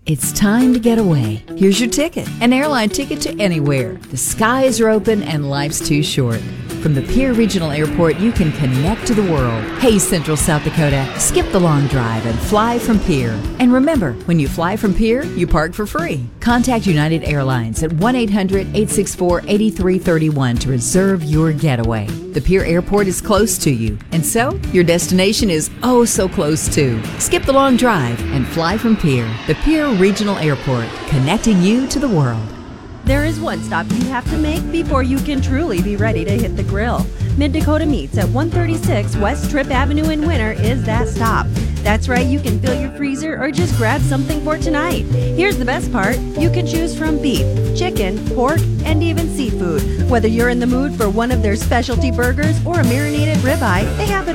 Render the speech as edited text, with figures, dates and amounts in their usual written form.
It's time to get away. Here's your ticket, an airline ticket to anywhere. The skies are open and life's too short. From the Pierre Regional Airport, you can connect to the world. Hey, Central South Dakota, skip the long drive and fly from Pierre. And remember, when you fly from Pierre, you park for free. Contact United Airlines at 1-800-864-8331 to reserve your getaway. The Pierre Airport is close to you, and so your destination is oh so close too. Skip the long drive and fly from Pierre, the Pierre Regional Airport, connecting you to the world. There is one stop you have to make before you can truly be ready to hit the grill. Mid-Dakota Meats at 136 West Tripp Avenue in winter is that stop. That's right, you can fill your freezer or just grab something for tonight. Here's the best part, you can choose from beef, chicken, pork, and even seafood. Whether you're in the mood for one of their specialty burgers or a marinated ribeye, they have it